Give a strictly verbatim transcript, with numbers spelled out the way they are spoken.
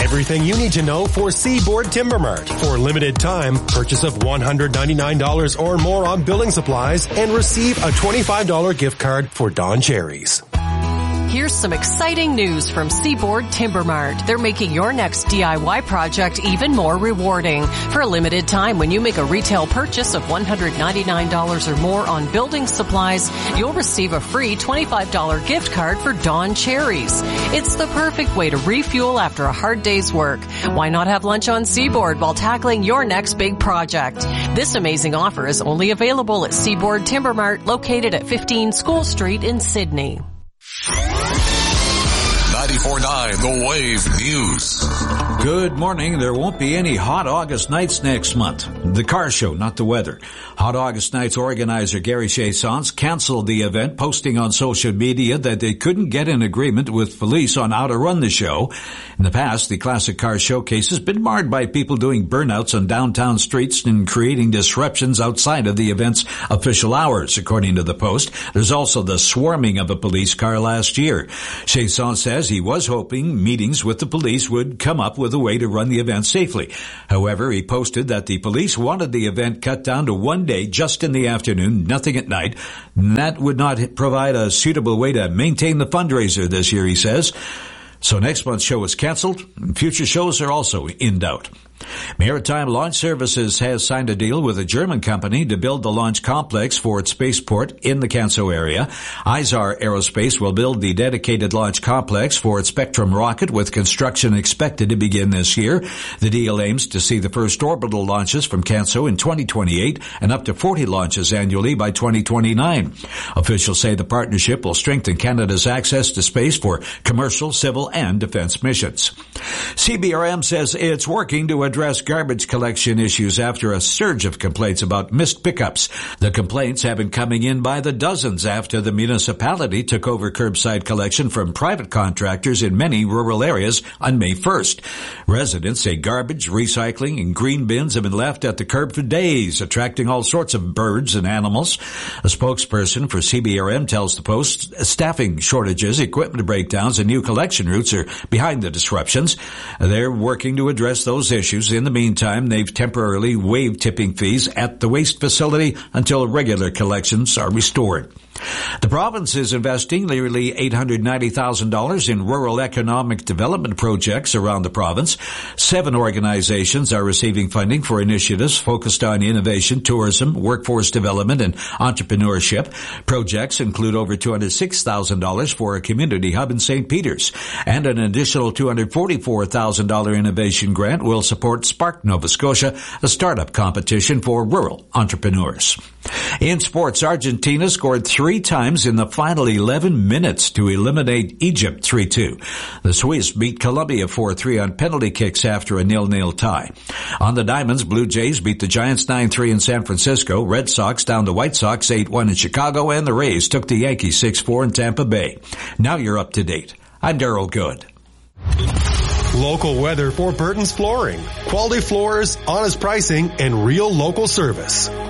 Everything you need to know for Seaboard Timber Mart. For limited time, purchase of one hundred ninety-nine dollars or more on building supplies and receive a twenty-five dollars gift card for Dawn Cherries. Here's some exciting news from Seaboard Timber Mart. They're making your next D I Y project even more rewarding. For a limited time, when you make a retail purchase of one hundred ninety-nine dollars or more on building supplies, you'll receive a free twenty-five dollars gift card for Dawn Cherries. It's the perfect way to refuel after a hard day's work. Why not have lunch on Seaboard while tackling your next big project? This amazing offer is only available at Seaboard Timber Mart, located at fifteen School Street in Sydney. ninety-four point nine The Wave News. Good morning. There won't be any hot August nights next month. The car show, not the weather. Hot August Nights organizer Gary Chassons canceled the event, posting on social media that they couldn't get an agreement with police on how to run the show. In the past, the Classic Car Showcase has been marred by people doing burnouts on downtown streets and creating disruptions outside of the event's official hours, according to the post. There's also the swarming of a police car last year. Chassons says he was hoping meetings with the police would come up with a way to run the event safely. However, he posted that the police wanted the event cut down to one day just in the afternoon, nothing at night. That would not provide a suitable way to maintain the fundraiser this year, he says. So next month's show is canceled, and future shows are also in doubt. Maritime Launch Services has signed a deal with a German company to build the launch complex for its spaceport in the Canso area. Izar Aerospace will build the dedicated launch complex for its Spectrum rocket, with construction expected to begin this year. The deal aims to see the first orbital launches from Canso in twenty twenty-eight and up to forty launches annually by twenty twenty-nine. Officials say the partnership will strengthen Canada's access to space for commercial, civil, and defense missions. C B R M says it's working to address garbage collection issues after a surge of complaints about missed pickups. The complaints have been coming in by the dozens after the municipality took over curbside collection from private contractors in many rural areas on May first. Residents say garbage, recycling, and green bins have been left at the curb for days, attracting all sorts of birds and animals. A spokesperson for C B R M tells the Post staffing shortages, equipment breakdowns, and new collection routes are behind the disruptions. They're working to address those issues. In the meantime, they've temporarily waived tipping fees at the waste facility until regular collections are restored. The province is investing nearly eight hundred ninety thousand dollars in rural economic development projects around the province. Seven organizations are receiving funding for initiatives focused on innovation, tourism, workforce development, and entrepreneurship. Projects include over two hundred six thousand dollars for a community hub in Saint Peters, and an additional two hundred forty-four thousand dollars innovation grant will support Spark Nova Scotia, a startup competition for rural entrepreneurs. In sports, Argentina scored three times in the final eleven minutes to eliminate Egypt three two. The Swiss beat Colombia four three on penalty kicks after a nil-nil tie. On the Diamonds, Blue Jays beat the Giants nine three in San Francisco. Red Sox down the White Sox eight one in Chicago, and the Rays took the Yankees six four in Tampa Bay. Now you're up to date. I'm Daryl Good. Local weather for Burton's Flooring. Quality floors, honest pricing, and real local service.